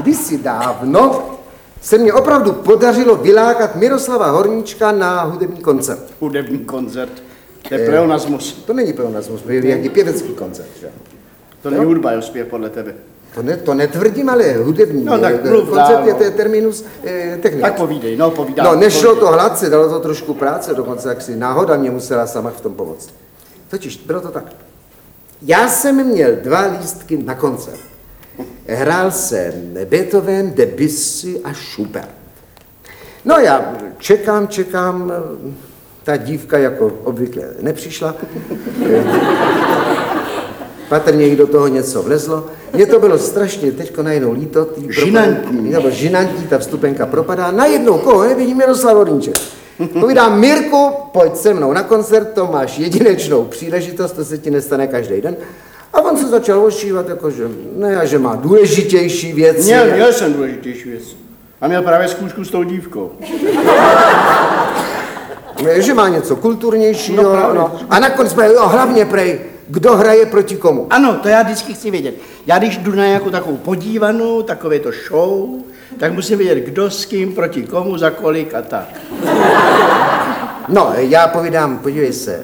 kdysi dávno se mně opravdu podařilo vylákat Miroslava Horníčka na hudební koncert. Hudební koncert? To je pleonasmus. To není pleonasmus, to je jaký pěvecký koncert. Že? To není hudba, je zpěv podle tebe. To netvrdím, ale hudební. No, tak koncert je to terminus technický. Tak povídej, no povídám. No, nešlo to hladce, dalo to trošku práce, dokonce jak si náhoda mě musela sama v tom pomoct. Totiž bylo to tak. Já jsem měl 2 lístky na koncert. Hrál jsem Beethoven, Debussy a Schubert. No já čekám, ta dívka jako obvykle nepřišla. Patrně jí do toho něco vlezlo. Mně to bylo strašně teďko najednou líto. Žinantní, ta vstupenka propadá. Najednou koho nevidím, Miroslav Horníček. Povídám, Mirku, pojď se mnou na koncert, to máš jedinečnou příležitost, to se ti nestane každý den. A on se začal ošívat, jakože, ne, že má důležitější věci. Měl jsem důležitější věci. A měl právě zkoušku s tou dívkou. Že má něco kulturnějšího, no. A nakonec jsme, hlavně prej, kdo hraje proti komu. Ano, to já vždycky chci vědět. Já když jdu na nějakou takovou podívanou, takové to show, tak musím vědět, kdo s kým, proti komu, za kolik a tak. No, já povídám, podívej se,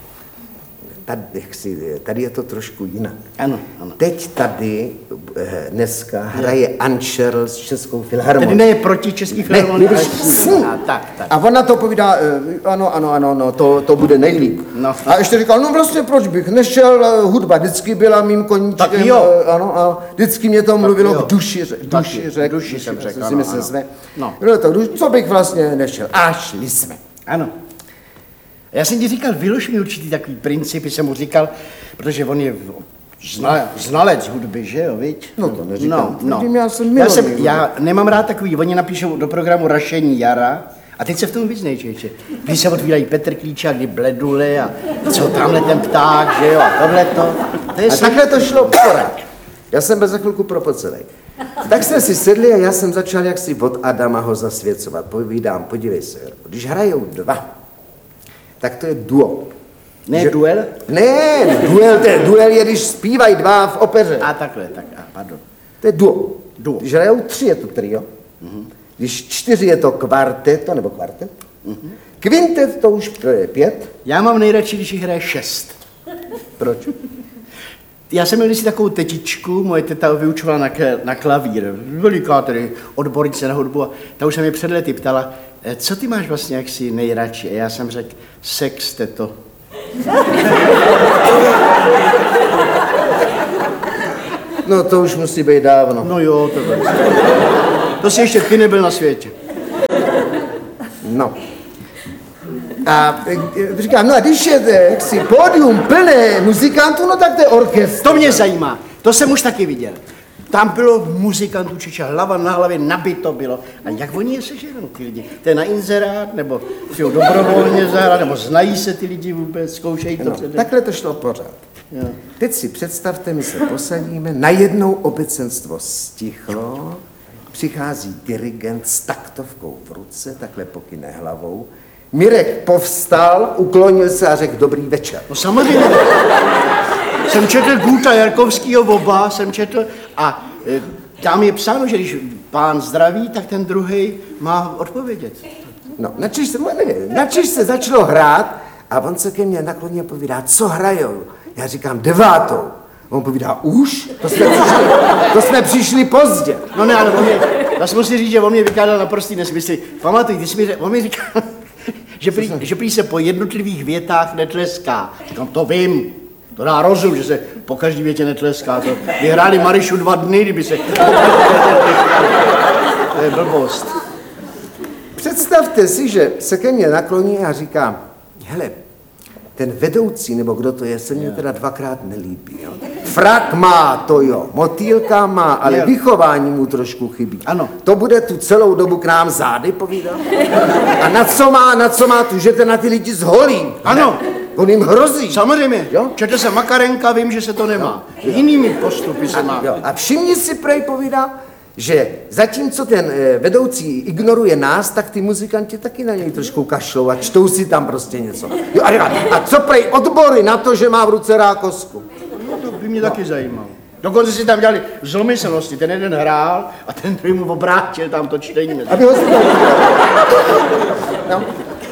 tady je to trošku jinak. Ano. Teď tady dneska hraje Anšerl s Českou filharmonií. Tedy ne proti Český filharmonii. Tak. A on na to povídá, ano, to bude nejlíp. No. A ještě říkal, no vlastně proč bych nešel, hudba vždycky byla mým koníčkem. Tak jo. Ano, vždycky mě to mluvilo k duši jsem řekl, ano. Bylo to, co bych vlastně nešel. A šli jsme. Ano. Já jsem ti říkal, vylož mi určitý takový principy, jsem mu říkal, protože on je znalec hudby, že jo, viď? No to neříkám. No. Já nemám rád takový, oni napíšou do programu Rašení jara a teď se v tom vyznej, čeče. Když se otvírají Petr Klíčák, kdy Bledule a co tamhle ten pták, že jo, a tohleto. A takhle to šlo pořád. Já jsem byl za chvilku propocenej. Tak jsme si sedli a já jsem začal jaksi od Adama ho zasvěcovat. Povídám, podívej se, když hrajou 2, tak to je duo. Ne duel? Ne, duel je, když zpívají 2 v opeře. A takhle, pardon. To je duo. Když hrajou 3, je to trio. Když 4 je to kvarteto, nebo kvartet. Kvintet to už je 5. Já mám nejradši, když jich hraje 6. Proč? Já jsem měl si takovou tetičku, moje teta vyučovala na klavír, veliká tedy odbornice na hudbu a ta už se mě před lety ptala, co ty máš vlastně jaksi nejradši? A já jsem řekl, sex, teto. No to už musí být dávno. No jo, to si ještě ty nebyl na světě. No. A říkám, no a když je jaksi pódium plné muzikantů, no tak to je orchestr. To mě zajímá, to jsem už taky viděl. Tam bylo muzikantů, čiče hlava na hlavě, nabito bylo. A jak oni je seženou, ty lidi? To je na inzerát, nebo si ho dobrovolně zahrát, nebo znají se ty lidi vůbec, zkoušejí to předem? Takhle to šlo pořád. Jo. Teď si představte, my se posadíme, najednou obecenstvo stichlo, přichází dirigent s taktovkou v ruce, takhle pokyne hlavou. Mirek povstal, uklonil se a řekl dobrý večer. No samozřejmě. Jsem četl Guta Jarkovskýho oba, a tam je psáno, že když pán zdraví, tak ten druhý má odpovědět. No, načež se začalo hrát a on se ke mně nakloně povídá, co hrajou? Já říkám 9. On povídá, už? To jsme přišli pozdě. No ne, ale já jsem musel říct, že on mě vykládal naprostý nesmysly. Pamatuj, on mi říkal, že prý se po jednotlivých větách netleská. Říkám, to vím. To dá rozum, že se po každý větě netleská. To vyhráli Marišu 2 dny, kdyby se... To je blbost. Představte si, že se ke mně nakloní a říká, hele, ten vedoucí, nebo kdo to je, se mně teda 2krát nelíbí. Jo? Frak má, to jo, motýlka má, ale vychování mu trošku chybí. Ano. To bude tu celou dobu k nám zády povídat? A na co má tu, že na ty lidi zholí? Ano. On jim hrozí. Samozřejmě, jo? Četl jsem Makarenka, vím, že se to nemá. Jinými postupy se má. Jo. A všimni si, prej povídá, že zatímco ten vedoucí ignoruje nás, tak ty muzikanti taky na něj trošku kašlou a čtou si tam prostě něco. Jo, a co prej odbory na to, že má v ruce rákosku? No to by mě taky zajímalo. Dokonce si tam dělali zlomyslnosti, ten jeden hrál a ten druhý mu obrátil tam to čtení. Aby ho no.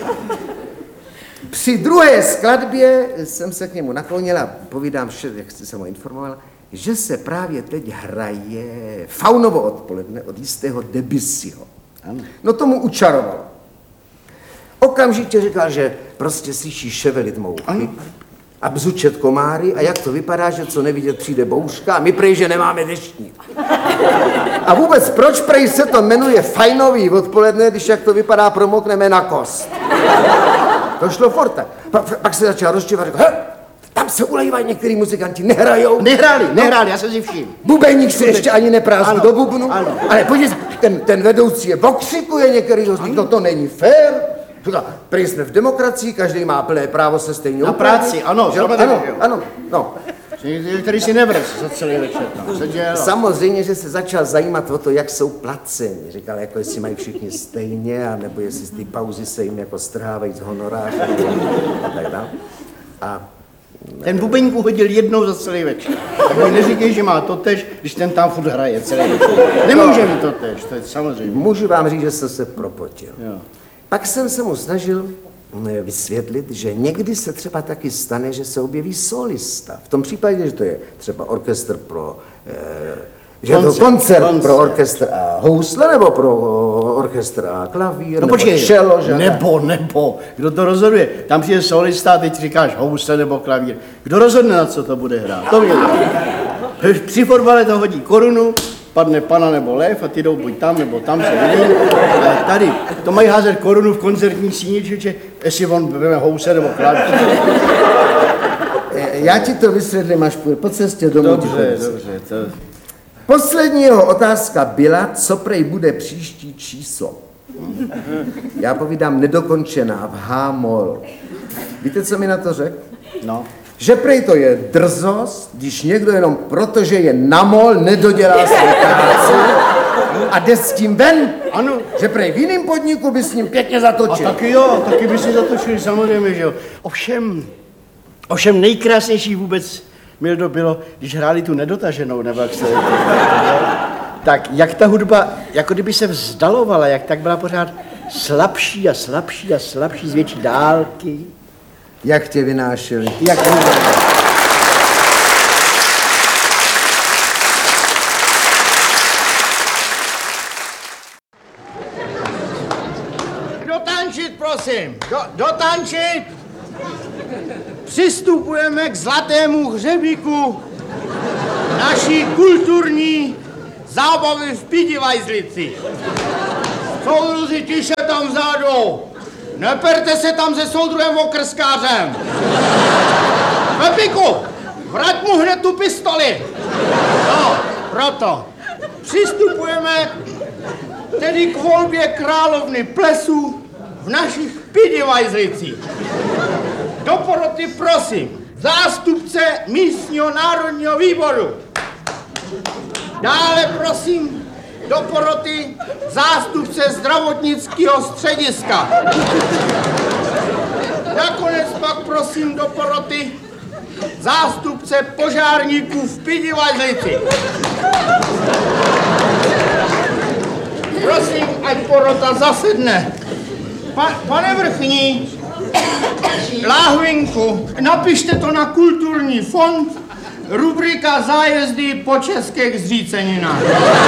Při druhé skladbě jsem se k němu naklonil a povídám vše, jak jste se mu informoval, že se právě teď hraje Faunovo odpoledne od jistého Debussyho. No tomu učarovalo. Okamžitě říkal, že prostě slyší ševelit mouchy a bzučet komáry a jak to vypadá, že co nevidět přijde bouřka a my prej, že nemáme deštník. A vůbec proč prej se to jmenuje Fajnový odpoledne, když jak to vypadá promokneme na kost. To šlo furt tak. Pak se začal rozčívat a řekl, tam se ulejvají některý muzikanti, nehrajou. Nehráli, já jsem si všiml. Bubeník se ještě ani neprázdí do bubnu, ale podívej, ten vedoucí je pokřikuje některýho z nich, no to není fér. Prý jsme v demokracii, každý má plné právo se stejně na práci, ano, no. Který si nevrz za celý večer tam seděl. Samozřejmě, že se začal zajímat o to, jak jsou placeni. Říkal, jako jestli mají všichni stejně, anebo jestli ty pauzy se jim jako strhávají z honoráře a tak dále. A ten bubeník uhodil jednou za celý večer. Tak mi neříkej, že má totež, když ten tam furt hraje celý večer. Nemůže mít totež, to je samozřejmě. Můžu vám říct, že jsem se propotil. Jo. Pak jsem se mu snažil vysvětlit, že někdy se třeba taky stane, že se objeví solista. V tom případě, že to je třeba orchestr pro... že je to koncert pro orchestr a housle, nebo pro orchestr a klavír, nebo čelo, že? Nebo, kdo to rozhoduje? Tam přijde solista a teď říkáš housle nebo klavír. Kdo rozhodne, na co to bude hrát? To mě to. Při fotbale to hodí korunu, padne pana nebo lev a ty jdou buď tam, nebo tam se vidí. Ale tady, to mají házet korunu v koncertní síni, že jestli on veme housle nebo klavír. Já ti to vysvětlím až po cestě domů. Dobře. Poslední jeho otázka byla, co prej bude příští číslo. Já povídám nedokončená v H-moll. Víte, co mi na to řekl? No. Že prej to je drzost, když někdo jenom protože je na mol nedodělá svou práci a jde s tím ven. Ano. Že prej v jiném podniku by s ním pěkně zatočil. A taky jo, taky by si zatočili, samozřejmě, že jo. Ovšem nejkrásnější vůbec, Mildo, bylo, když hráli tu nedotaženou, nebo jak se... tak jak ta hudba, jako kdyby se vzdalovala, jak tak byla pořád slabší a slabší a slabší z větší dálky. Jak tě vynášeli. Dotančit, prosím, dotančit. Přistupujeme k zlatému hřebíku naší kulturní zábavy v Pidivajzlici. Soudruzi, tiše tam vzadu. Neperte se tam se soudruhem okrskářem. Pepiku, vrať mu hned tu pistoli. No, proto. Přistupujeme tedy k volbě královny plesu v našich Pidivajzlicích. Do poroty prosím zástupce místního národního výboru. Dále prosím do poroty zástupce zdravotnického střediska. Nakonec pak prosím do poroty zástupce požárníků v Pidivajzlici. Prosím, ať porota zasedne. Pane vrchní, láhvinku, napište to na kulturní fond, rubrika zájezdy po českých zříceninách.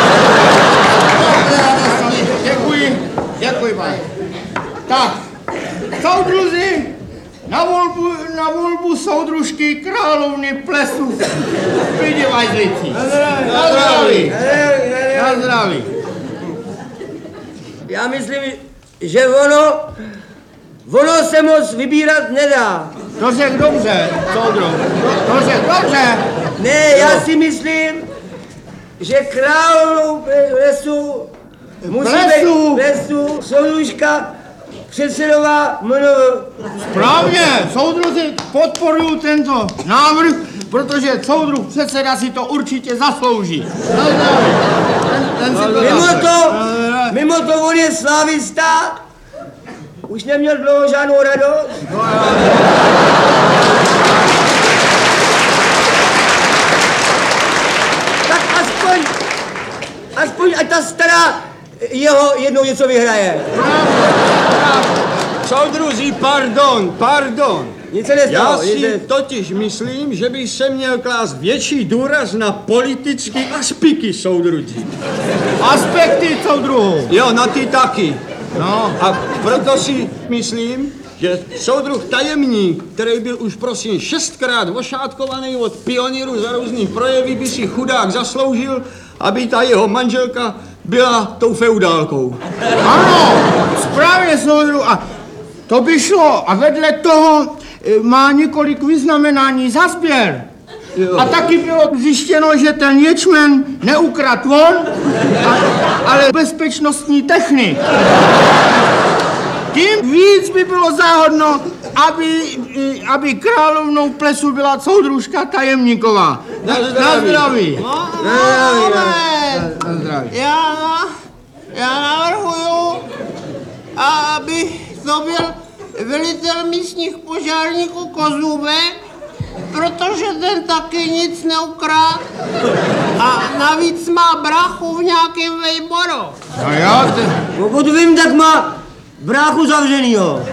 Děkuji, pane. Tak, soudruzi, na volbu soudružky královny plesu v Pidivajzlicích. Na zdraví. Na zdraví. Já myslím, že ono se moc vybírat nedá. To řekl dobře, soudruh. To řekl dobře. Ne, já si myslím, že královnou plesu musí být plesu soudružka předsedová MNV. Správně, soudruzi podporují tento návrh, protože soudruh předseda si to určitě zaslouží. Ten si to Mimo to on je slávista, už neměl dlouho žádnou radost. Aspoň ať ta stará jeho jednou něco vyhraje. Soudruzi, pardon. Nic se nestalo. Já si totiž myslím, že by se měl klást větší důraz na politické aspekty, soudruzi. Aspekty soudruhu. Jo, na ty taky. No. A proto si myslím, že soudruh tajemník, který byl už prosím 6krát ošátkovaný od pionýrů za různých projevy, by si chudák zasloužil, aby ta jeho manželka byla tou feudálkou. Ano, správně soudruhu. A to by šlo. A vedle toho má několik vyznamenání za sběr. A taky bylo zjištěno, že ten ječmen neukradl on, ale bezpečnostní technik. Tím víc by bylo záhodno, aby královnou plesu byla soudružka tajemníková. Na zdraví. Na zdraví. Já navrhuju, aby to byl velitel místních požárníků Kozůbek, protože ten taky nic neukradl a navíc má brachu v nějakém vejboru. No jo, Pokud vím, tak má bráchu zavřenýho.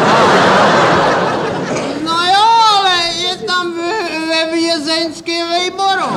No jo, ale je tam ve vězeňském vejboru.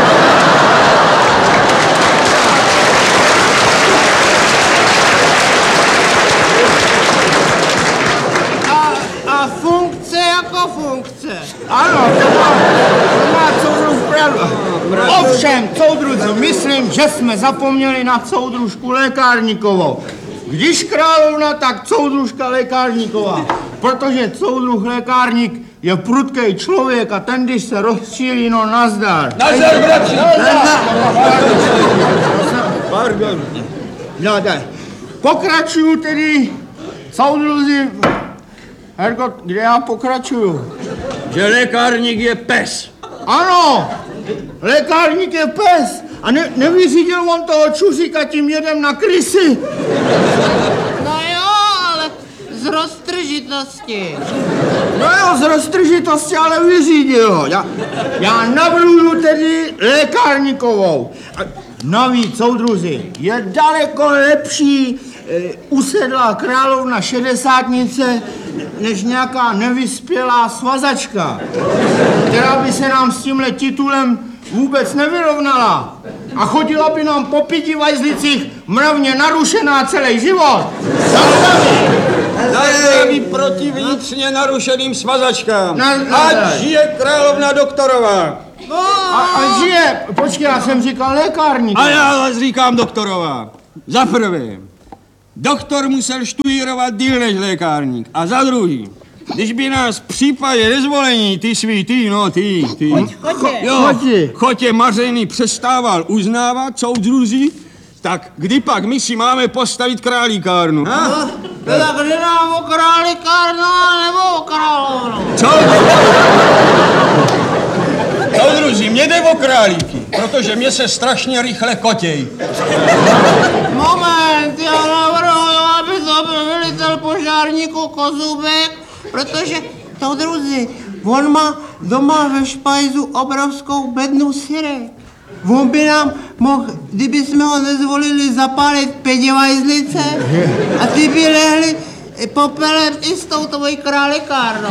A funkce jako funkce. ano, to má soudruh pravdu. Ovšem, soudruzi, myslím, že jsme zapomněli na soudružku lékárníkovou. Když královna, tak soudružka lékárníková. Protože soudruh lékárník je prudký člověk a ten, když se rozčílí, no nazdar. Nazdar, bratři! Pardon. No, tak. Pokračuju tedy, soudruzi. Herko, kde já pokračuju? Že lékárník je pes. Ano, lékárník je pes. A nevyřídil on toho čuříka tím jedem na krysy. No jo, ale z roztržitosti. No jo, z roztržitosti, ale vyřídil ho. Já navrhuju tedy lékárníkovou. A navíc, soudruzi, je daleko lepší usedlá královna šedesátnice, než nějaká nevyspělá svazačka, která by se nám s tímhle titulem vůbec nevyrovnala a chodila by nám po pidi vajzlicích mravně narušená celý život. Na zdraví proti vnitřně narušeným svazačkám. Na Ať žije královna doktorová. A žije, počkej, já jsem říkal lékárník. A já vás říkám doktorová. Za prvé, doktor musel študírovat díl než lékárník. A za druhý, když by nás v případě nezvolení ty chotě mařený přestával uznávat soudruzi, tak kdy pak my si máme postavit králíkárnu? Tak kdy nám o králíkárnu nebo o královnu? Soudruzi, mě jde o králíky, protože mě se strašně rychle kotěj. Moment, já navrhuji, aby to byl velitel požárníků Kozůbek, protože, soudruzi, on má doma ve špajzu obrovskou bednu syrek. On by nám mohl, kdyby jsme ho nezvolili, zapálit peděvajzlice a ty by lehli popelem i s tou tvojí králíkárnou.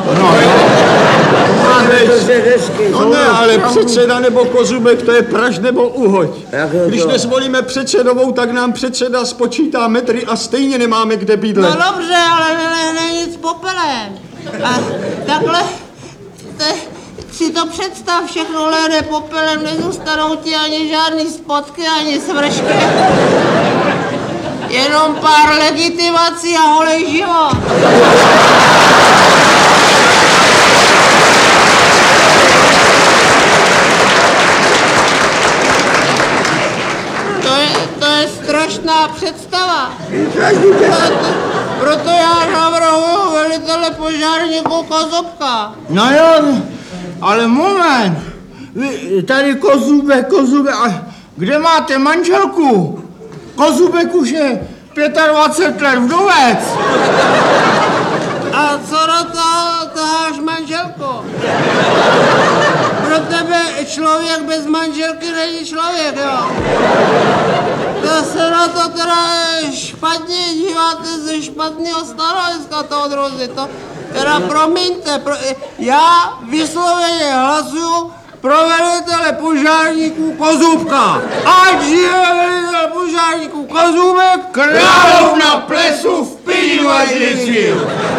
No ne, ale předseda nebo Kozubek, to je praž nebo uhoď. Když nezvolíme předsedovou, tak nám předseda spočítá metry a stejně nemáme kde bydlet. No dobře, ale nelehne nic popelem. A takhle si to představ, všechno lehne popelem, nezůstanou ti ani žádný spotky, ani svršky. Jenom pár legitimací a holej život. To je strašná představa. Proto já navrhuju velitele požárníků Kozubka. No jo, ale moment. Vy tady Kozubek, a kde máte manželku? Kozubek už je 25 let vdovec. A co do toho máš manželku? Pro tebe člověk bez manželky není člověk, jo? to teda špatně, díváte ze špatného stanoviska, toho druzy, to teda promiňte, já vysloveně hlasuju pro velitele požárníků Kozůbka. Ať žije velitel požárníků Kozůbek, královna plesu v pínu a žicíl.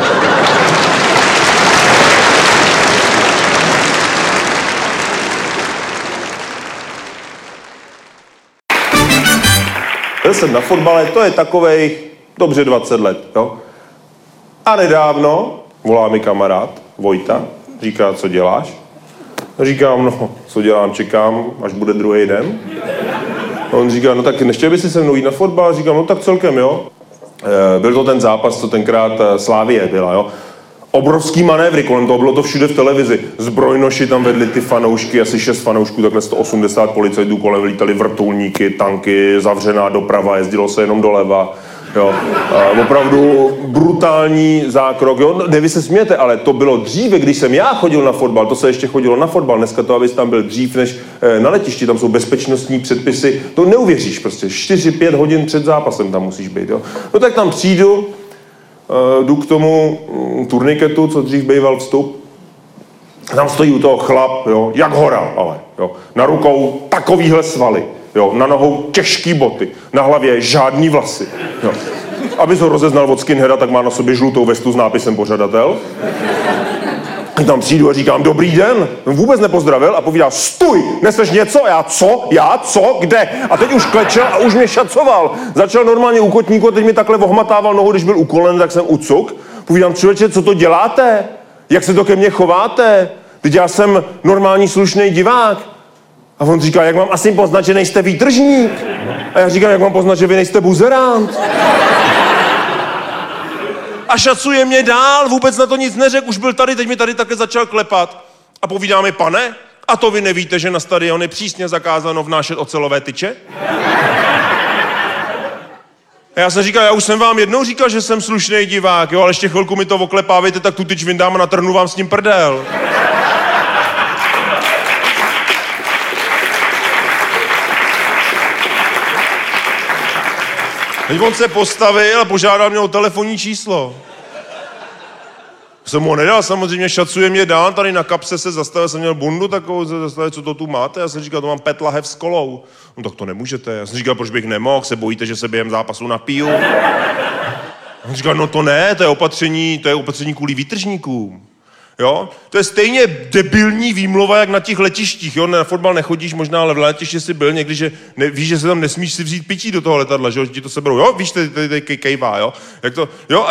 Byl jsem na fotbale, to je takovejch dobře 20 let, jo. A nedávno volá mi kamarád Vojta, říká, co děláš? Říkám, no, co dělám, čekám, až bude druhý den. A on říká, no tak nechtěl by si se mnou jít na fotbal? Říkám, no tak celkem, jo. Byl to ten zápas, co tenkrát Slavie byla, jo. Obrovský manévry, kolem toho bylo to všude v televizi. Zbrojnoši tam vedli ty fanoušky, asi 6 fanoušků, takhle 180 policajtů kolem, lítali vrtulníky, tanky, zavřená doprava, jezdilo se jenom doleva. Jo. Opravdu brutální zákrok. Jo. Ne, vy se smějete, ale to bylo dříve, když jsem já chodil na fotbal, to se ještě chodilo na fotbal, dneska to, abys tam byl dřív než na letišti, tam jsou bezpečnostní předpisy, to neuvěříš prostě, 4-5 hodin před zápasem tam musíš být. Jo. No tak tam přijdu, jdu k tomu turniketu, co dřív býval vstup. Tam stojí u toho chlap, jo, jak hora, ale, jo. Na rukou takovýhle svaly, jo, na nohou těžký boty, na hlavě žádný vlasy, jo. Aby ho rozeznal od skinheada, tak má na sobě žlutou vestu s nápisem pořadatel. Tam přijdu a říkám, dobrý den. Vůbec nepozdravil a povídá, stůj, neseš něco? Já co? Kde? A teď už klečel a už mě šacoval. Začal normálně u kotníku a teď mi takhle ohmatával nohu, když byl u kolen, tak jsem ucuk. Povídám, člověče, co to děláte? Jak se to ke mně chováte? Teď já jsem normální slušný divák. A on říká, jak mám asi poznat, že nejste výtržník? A já říkám, jak mám poznat, že vy nejste buzerant? A šacuje mě dál, vůbec na to nic neřekl, už byl tady, teď mi tady také začal klepat. A povídá mi, pane, a to vy nevíte, že na stadion je přísně zakázáno vnášet ocelové tyče? A já jsem říkal, já už jsem vám jednou říkal, že jsem slušný divák, jo, ale ještě chvilku mi to oklepávejte, tak tu tyč vyndám a natrhnu vám s ním prdel. Teď on se postavil a požádal mě o telefonní číslo. Jsem mu nedal, samozřejmě šacuje mě dál, tady na kapse se zastavil, jsem měl bundu takovou, zastavil, co to tu máte? Já jsem říkal, to mám 5 lahev s kolou. No tak to nemůžete. Já jsem říkal, proč bych nemohl, se bojíte, že se během zápasu napiju? On říkal, no to ne, to je opatření kvůli výtržníkům. Jo? To je stejně debilní výmluva, jak na těch letištích, jo? Na fotbal nechodíš možná, ale v letišti jsi byl někdy, že víš, že se tam nesmíš si vzít pití do toho letadla, že ti to seberou, jo? Víš, ty kejvá, jo? Jak to, jo?